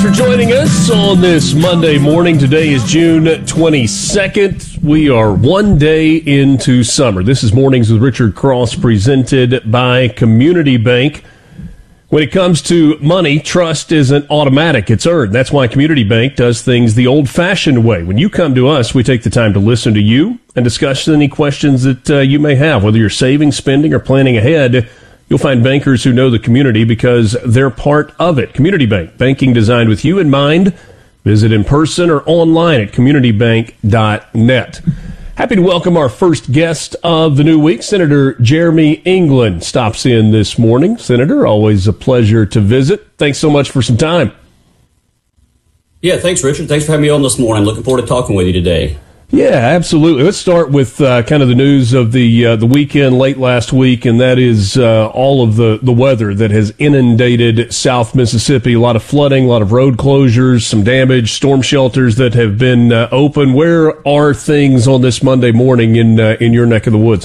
For joining us on this Monday morning. Today is June 22nd. We are one day into summer. This is Mornings with Richard Cross, presented by Community Bank. When it comes to money, trust isn't automatic. It's earned. That's why Community Bank does things the old-fashioned way. When you come to us, we take the time to listen to you and discuss any questions that you may have. Whether you're saving, spending, or planning ahead, you'll find bankers who know the community because they're part of it. Community Bank, banking designed with you in mind. Visit in person or online at communitybank.net. Happy to welcome our first guest of the new week. Senator Jeremy England stops in this morning. Senator, always a pleasure to visit. Thanks so much for some time. Yeah, thanks, Richard. Thanks for having me on this morning. Looking forward to talking with you today. Yeah, absolutely. Let's start with kind of the news of the weekend late last week, and that is all of the weather that has inundated South Mississippi. A lot of flooding, a lot of road closures, some damage, storm shelters that have been open. Where are things on this Monday morning in your neck of the woods?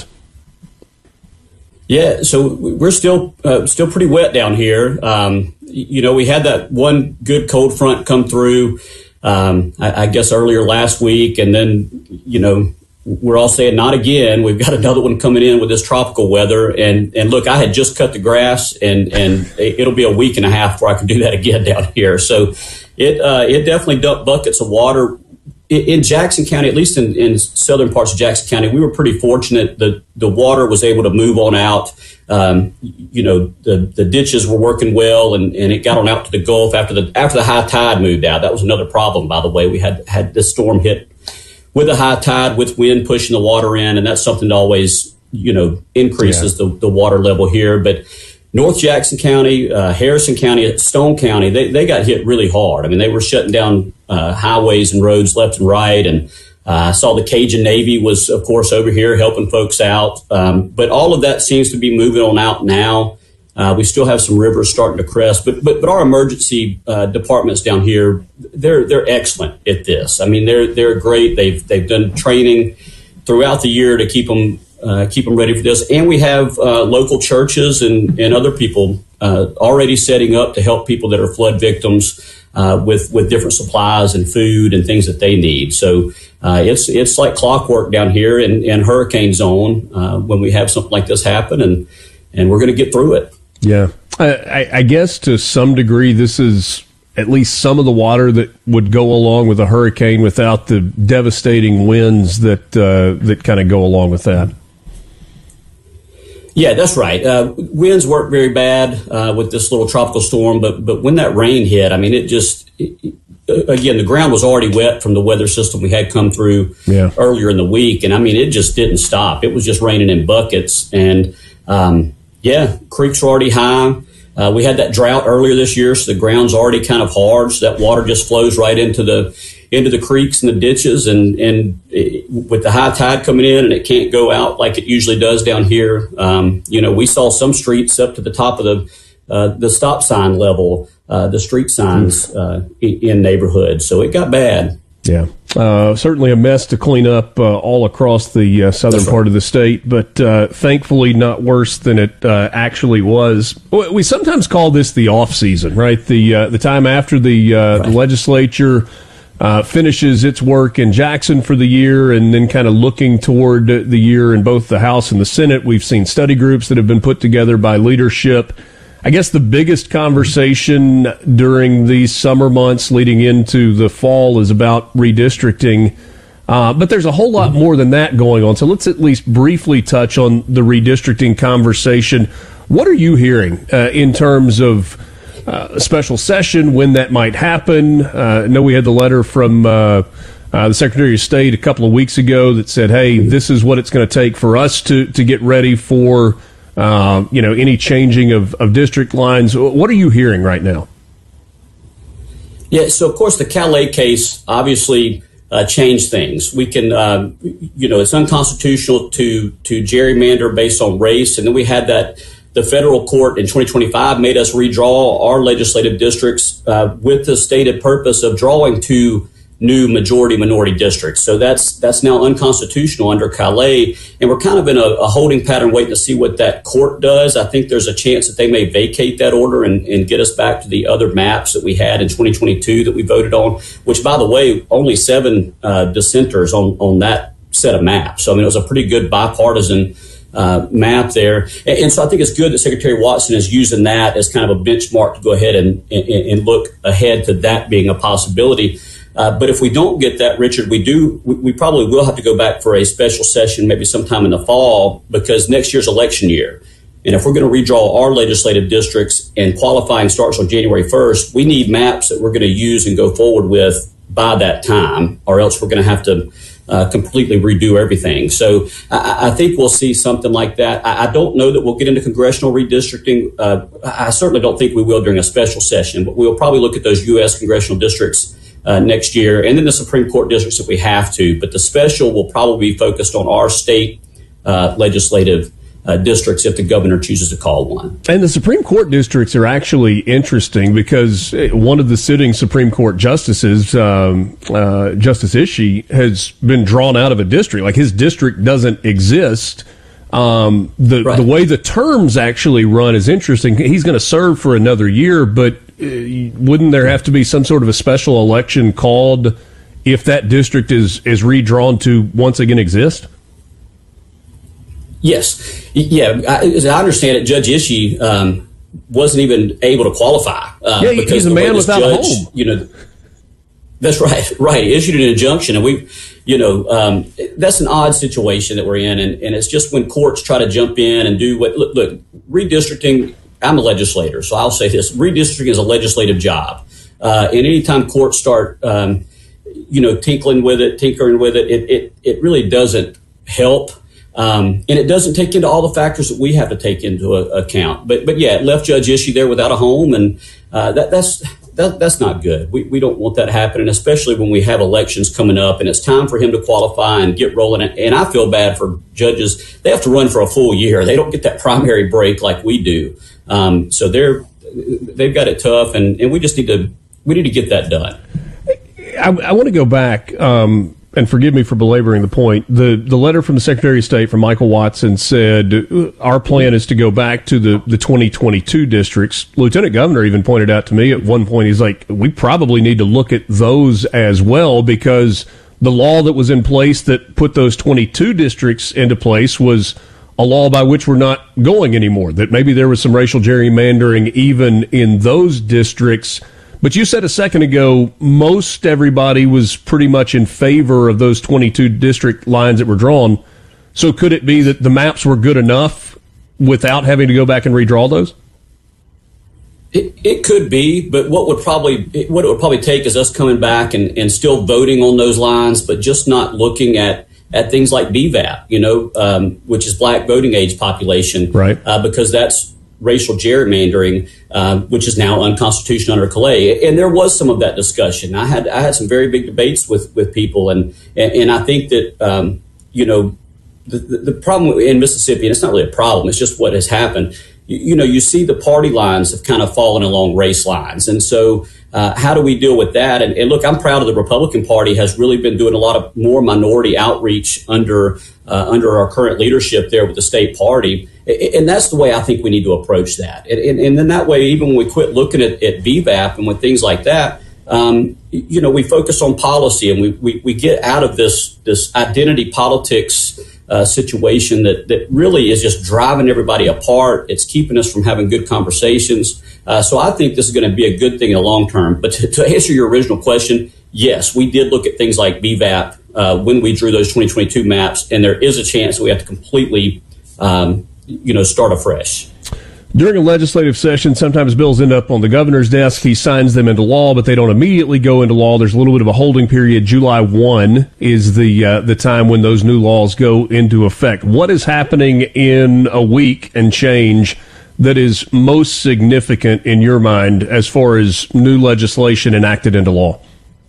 Yeah, so we're still pretty wet down here. We had that one good cold front come through. I guess earlier last week, and then, we're all saying not again. We've got another one coming in with this tropical weather. And look, I had just cut the grass, and it'll be a week and a half before I can do that again down here. So it definitely dumped buckets of water. In Jackson County, at least in southern parts of Jackson County, we were pretty fortunate that the water was able to move on out. The ditches were working well, and it got on out to the Gulf after the high tide moved out. That was another problem, by the way. We had this storm hit with a high tide, with wind pushing the water in, and that's something that always increases the water level here. But North Jackson County, Harrison County, Stone County, they got hit really hard. I mean, they were shutting down highways and roads left and right. And I saw the Cajun Navy was, of course, over here helping folks out. But all of that seems to be moving on out now. We still have some rivers starting to crest. But our emergency departments down here, they're excellent at this. I mean, they're great. They've done training throughout the year to keep them ready for this. And we have local churches and other people already setting up to help people that are flood victims with different supplies and food and things that they need. So it's like clockwork down here in hurricane zone when we have something like this happen, and we're going to get through it. Yeah. I guess to some degree this is at least some of the water that would go along with a hurricane without the devastating winds that kind of go along with that. Yeah, that's right. Winds weren't very bad with this little tropical storm, but when that rain hit, I mean, again, the ground was already wet from the weather system we had come through earlier in the week, and I mean, it just didn't stop. It was just raining in buckets, and creeks were already high. We had that drought earlier this year, so the ground's already kind of hard, so that water just flows right into the creeks and the ditches, and with the high tide coming in, and it can't go out like it usually does down here. We saw some streets up to the top of the stop sign level, the street signs in neighborhoods. So it got bad. Yeah, certainly a mess to clean up all across the southern part of the state, but thankfully not worse than it actually was. We sometimes call this the off season, right? The time after the legislature finishes its work in Jackson for the year, and then kind of looking toward the year in both the House and the Senate. We've seen study groups that have been put together by leadership. I guess the biggest conversation during these summer months leading into the fall is about redistricting. But there's a whole lot more than that going on. So let's at least briefly touch on the redistricting conversation. What are you hearing in terms of a special session, when that might happen? I know we had the letter from the Secretary of State a couple of weeks ago that said, hey, this is what it's going to take for us to get ready for any changing of district lines. What are you hearing right now? Yeah, so of course the Calais case obviously changed things. We can, it's unconstitutional to gerrymander based on race, and then we had that. The federal court in 2025 made us redraw our legislative districts with the stated purpose of drawing to new majority-minority districts. So that's now unconstitutional under Calais, and we're kind of in a holding pattern waiting to see what that court does. I think there's a chance that they may vacate that order and get us back to the other maps that we had in 2022 that we voted on, which, by the way, only 7 dissenters on that set of maps. So, I mean, it was a pretty good bipartisan map there. And so I think it's good that Secretary Watson is using that as kind of a benchmark to go ahead and look ahead to that being a possibility. But if we don't get that, Richard, we probably will have to go back for a special session maybe sometime in the fall, because next year's election year. And if we're going to redraw our legislative districts and qualifying starts on January 1st, we need maps that we're going to use and go forward with by that time, or else we're going to have to completely redo everything. So I think we'll see something like that. I don't know that we'll get into congressional redistricting. I certainly don't think we will during a special session, but we'll probably look at those U.S. congressional districts next year, and then the Supreme Court districts if we have to. But the special will probably be focused on our state legislative districts if the governor chooses to call one. And the Supreme Court districts are actually interesting because one of the sitting Supreme Court justices, Justice Ishii, has been drawn out of a district. Like, his district doesn't exist. The way the terms actually run is interesting. He's going to serve for another year, but wouldn't there have to be some sort of a special election called if that district is redrawn to once again exist? Yes. Yeah. As I understand it, Judge Ishii wasn't even able to qualify. Because he's a man without a home. That's right. Right. He issued an injunction, and that's an odd situation that we're in. And it's just when courts try to jump in and do look, redistricting, I'm a legislator, so I'll say this: redistricting is a legislative job. And anytime courts start, tinkering with it, it really doesn't help. And it doesn't take into all the factors that we have to take into account. But yeah, it left Judge Ishii there without a home, and that's not good. We don't want that happening, especially when we have elections coming up and it's time for him to qualify and get rolling. And I feel bad for judges. They have to run for a full year. They don't get that primary break like we do. So they've got it tough, and we just need to get that done. I want to go back. And forgive me for belaboring the point. The letter from the Secretary of State, from Michael Watson, said our plan is to go back to the 2022 districts. Lieutenant Governor even pointed out to me at one point, he's like, we probably need to look at those as well, because the law that was in place that put those 22 districts into place was a law by which we're not going anymore, that maybe there was some racial gerrymandering even in those districts. But you said a second ago, most everybody was pretty much in favor of those 22 district lines that were drawn. So could it be that the maps were good enough without having to go back and redraw those? It could be, but what it would probably take is us coming back and still voting on those lines, but just not looking at things like BVAP, which is black voting age population, right? Because that's racial gerrymandering, which is now unconstitutional under Calais. And there was some of that discussion. I had some very big debates with people, and I think that the problem in Mississippi, and it's not really a problem, it's just what has happened. You see the party lines have kind of fallen along race lines, and so how do we deal with that? And look, I'm proud of the Republican Party has really been doing a lot of more minority outreach under our current leadership there with the state party. And that's the way I think we need to approach that. And then that way, even when we quit looking at VVAP and with things like that, we focus on policy, and we get out of this identity politics situation that really is just driving everybody apart. It's keeping us from having good conversations. So I think this is going to be a good thing in the long term. But to answer your original question, yes, we did look at things like VVAP when we drew those 2022 maps, and there is a chance that we have to completely start afresh. During a legislative session, sometimes bills end up on the governor's desk. He signs them into law, but they don't immediately go into law. There's a little bit of a holding period. July 1 is the time when those new laws go into effect. What is happening in a week and change that is most significant in your mind as far as new legislation enacted into law?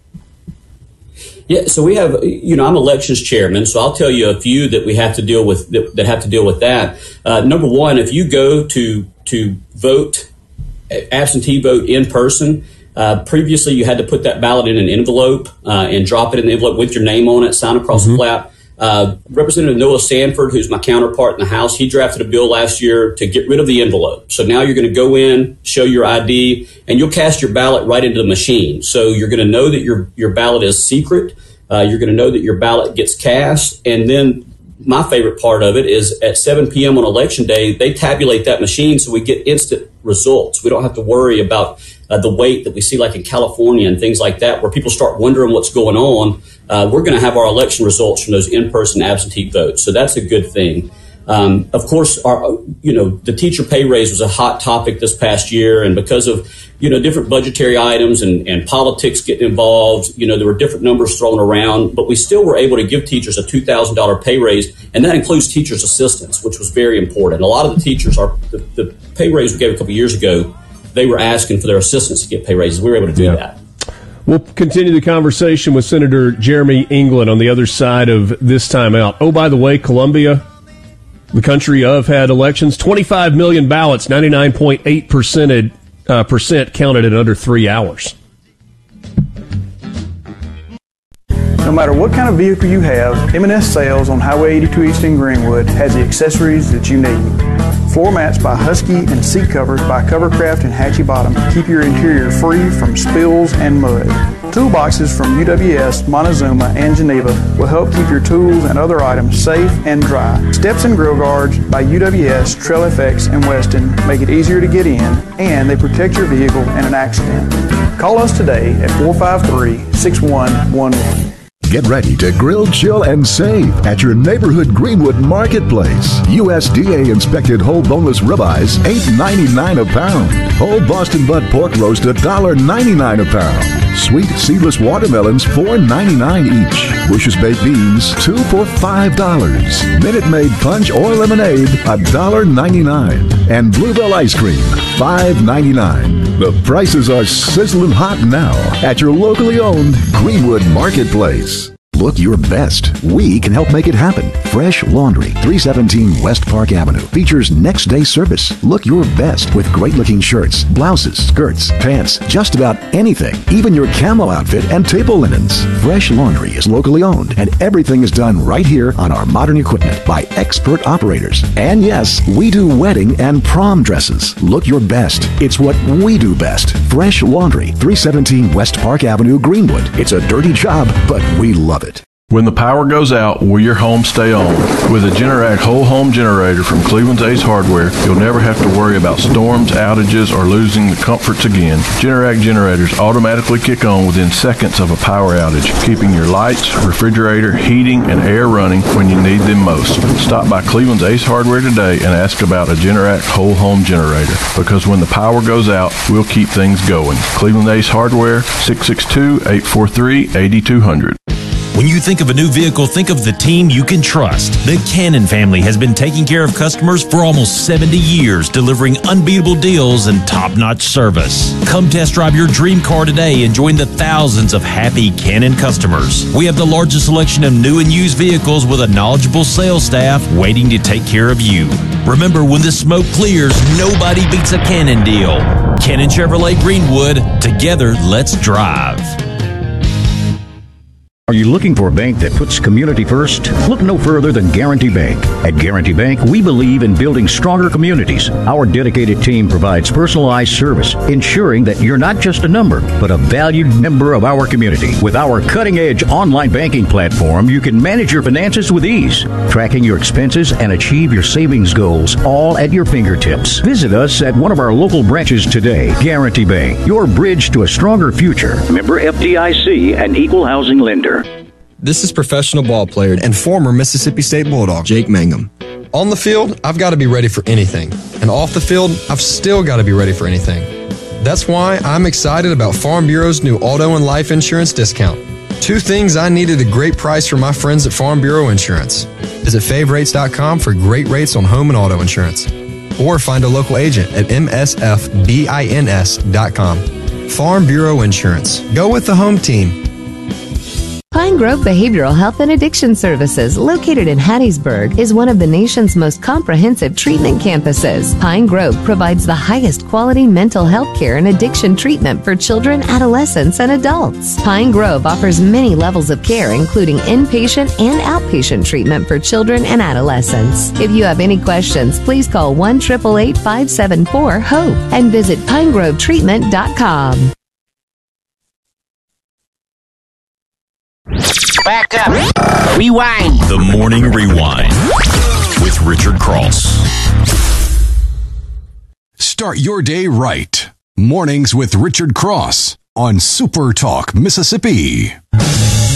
Yeah, so we have, I'm elections chairman, so I'll tell you a few that we have to deal with that have to deal with that. Number one, if you go to vote, absentee vote in person, Previously, you had to put that ballot in an envelope and drop it in the envelope with your name on it, sign across the flap. Representative Noah Sanford, who's my counterpart in the House, he drafted a bill last year to get rid of the envelope. So now you're going to go in, show your ID, and you'll cast your ballot right into the machine. So you're going to know that your ballot is secret. You're going to know that your ballot gets cast. And then my favorite part of it is at 7 p.m. on Election Day, they tabulate that machine so we get instant results. We don't have to worry about the wait that we see like in California and things like that, where people start wondering what's going on. We're going to have our election results from those in-person absentee votes. So that's a good thing. Of course, the teacher pay raise was a hot topic this past year. And because of, different budgetary items and politics getting involved, there were different numbers thrown around, but we still were able to give teachers a $2,000 pay raise. And that includes teachers' assistants, which was very important. A lot of the teachers the pay raise we gave a couple years ago, they were asking for their assistants to get pay raises. We were able to do that. We'll continue the conversation with Senator Jeremy England on the other side of this timeout. Oh, by the way, Colombia, the country of had elections, 25 million ballots, 99.8% counted in under 3 hours. No matter what kind of vehicle you have, M&S Sales on Highway 82 East in Greenwood has the accessories that you need. Floor mats by Husky and seat covers by Covercraft and Hatchie Bottom keep your interior free from spills and mud. Toolboxes from UWS, Montezuma, and Geneva will help keep your tools and other items safe and dry. Steps and grill guards by UWS, Trail FX, and Weston make it easier to get in, and they protect your vehicle in an accident. Call us today at 453-6111. Get ready to grill, chill, and save at your neighborhood Greenwood Marketplace. USDA inspected whole boneless ribeyes, $8.99 a pound. Whole Boston butt pork roast, $1.99 a pound. Sweet seedless watermelons, $4.99 each. Bush's baked beans, 2 for $5. Minute Maid punch or lemonade, $1.99. And Bluebell ice cream, $5.99. The prices are sizzling hot now at your locally owned Greenwood Marketplace. Look your best. We can help make it happen. Fresh Laundry, 317 West Park Avenue, features next day service. Look your best with great looking shirts, blouses, skirts, pants, just about anything, even your camo outfit and table linens. Fresh Laundry is locally owned and everything is done right here on our modern equipment by expert operators. And yes, we do wedding and prom dresses. Look your best. It's what we do best. Fresh Laundry, 317 West Park Avenue, Greenwood. It's a dirty job, but we love it. When the power goes out, will your home stay on? With a Generac whole home generator from Cleveland's Ace Hardware, you'll never have to worry about storms, outages, or losing the comforts again. Generac generators automatically kick on within seconds of a power outage, keeping your lights, refrigerator, heating, and air running when you need them most. Stop by Cleveland's Ace Hardware today and ask about a Generac whole home generator, because when the power goes out, we'll keep things going. Cleveland Ace Hardware, 662-843-8200. When you think of a new vehicle, think of the team you can trust. The Cannon family has been taking care of customers for almost 70 years, delivering unbeatable deals and top-notch service. Come test drive your dream car today and join the thousands of happy Cannon customers. We have the largest selection of new and used vehicles with a knowledgeable sales staff waiting to take care of you. Remember, when the smoke clears, nobody beats a Cannon deal. Cannon Chevrolet Greenwood. Together, let's drive. Are you looking for a bank that puts community first? Look no further than Guarantee Bank. At Guarantee Bank, we believe in building stronger communities. Our dedicated team provides personalized service, ensuring that you're not just a number, but a valued member of our community. With our cutting-edge online banking platform, you can manage your finances with ease, tracking your expenses and achieve your savings goals, all at your fingertips. Visit us at one of our local branches today. Guarantee Bank, your bridge to a stronger future. Member FDIC, an equal housing lender. This is professional ball player and former Mississippi State Bulldog, Jake Mangum. On the field, I've got to be ready for anything. And off the field, I've still got to be ready for anything. That's why I'm excited about Farm Bureau's new auto and life insurance discount. 2 things I need at a great price from my friends at Farm Bureau Insurance. Visit favrates.com for great rates on home and auto insurance. Or find a local agent at msfbins.com. Farm Bureau Insurance. Go with the home team. Pine Grove Behavioral Health and Addiction Services, located in Hattiesburg, is one of the nation's most comprehensive treatment campuses. Pine Grove provides the highest quality mental health care and addiction treatment for children, adolescents, and adults. Pine Grove offers many levels of care, including inpatient and outpatient treatment for children and adolescents. If you have any questions, please call 1-888-574-HOPE and visit pinegrovetreatment.com. Back up. Rewind. The Morning Rewind with Richard Cross. Start your day right. Mornings with Richard Cross on Super Talk, Mississippi.